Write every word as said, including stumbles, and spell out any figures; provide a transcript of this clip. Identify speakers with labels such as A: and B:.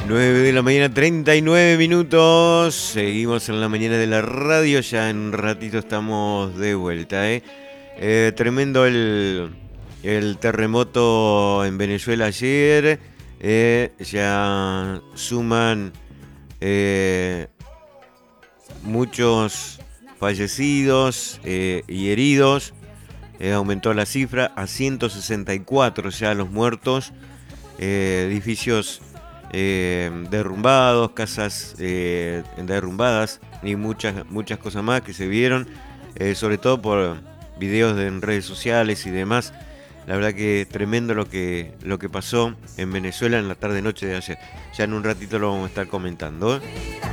A: nueve de la mañana, treinta y nueve minutos. Seguimos en la mañana de la radio. Ya en un ratito estamos de vuelta. ¿eh? Eh, tremendo el, el terremoto en Venezuela ayer. Eh, ya suman eh, muchos fallecidos eh, y heridos. Eh, aumentó la cifra a ciento sesenta y cuatro ya los muertos. Eh, edificios eh, derrumbados, casas eh, derrumbadas y muchas, muchas cosas más que se vieron, eh, sobre todo por videos de, en redes sociales y demás. La verdad que tremendo lo que, lo que pasó en Venezuela en la tarde-noche de ayer. Ya en un ratito lo vamos a estar comentando, ¿eh?